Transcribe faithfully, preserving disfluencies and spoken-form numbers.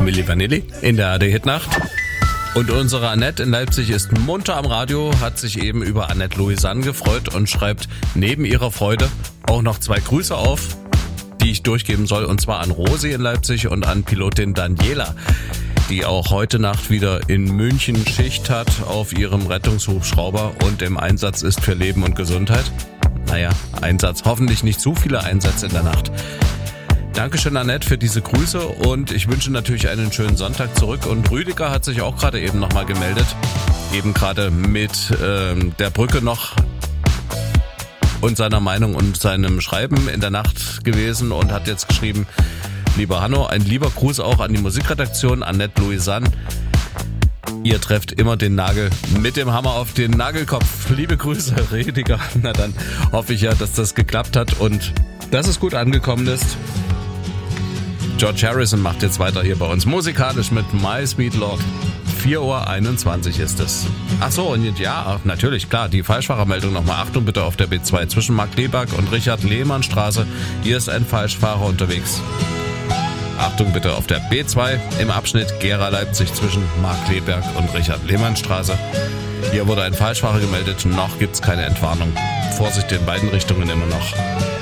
Milli Vanilli in der A R D-Hitnacht. Und unsere Annette in Leipzig ist munter am Radio, hat sich eben über Annette Louisanne gefreut und schreibt neben ihrer Freude auch noch zwei Grüße auf, die ich durchgeben soll, und zwar an Rosi in Leipzig und an Pilotin Daniela, die auch heute Nacht wieder in München Schicht hat auf ihrem Rettungshubschrauber und im Einsatz ist für Leben und Gesundheit. Naja, Einsatz, hoffentlich nicht zu viele Einsätze in der Nacht. Dankeschön, Annette, für diese Grüße und ich wünsche natürlich einen schönen Sonntag zurück. Und Rüdiger hat sich auch gerade eben nochmal gemeldet, eben gerade mit ähm, der Brücke noch und seiner Meinung und seinem Schreiben in der Nacht gewesen und hat jetzt geschrieben: Lieber Hanno, ein lieber Gruß auch an die Musikredaktion, Annette Louisanne. Ihr trefft immer den Nagel mit dem Hammer auf den Nagelkopf. Liebe Grüße, Rüdiger. Na dann hoffe ich ja, dass das geklappt hat und dass es gut angekommen ist. George Harrison macht jetzt weiter hier bei uns musikalisch mit My Sweet Lord. vier Uhr einundzwanzig ist es. Ach so, und ja, natürlich, klar, die Falschfahrermeldung nochmal. Achtung bitte auf der B zwei zwischen Markkleeberg und Richard-Lehmann-Straße. Hier ist ein Falschfahrer unterwegs. Achtung bitte auf der B zwei im Abschnitt Gera-Leipzig zwischen Markkleeberg und Richard-Lehmann-Straße. Hier wurde ein Falschfahrer gemeldet, noch gibt's keine Entwarnung. Vorsicht in beiden Richtungen immer noch.